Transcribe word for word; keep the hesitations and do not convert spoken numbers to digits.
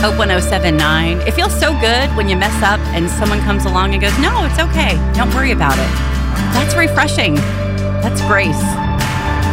Hope one oh seven point nine. It feels so good when you mess up and someone comes along and goes, no, it's okay. Don't worry about it. That's refreshing. That's grace.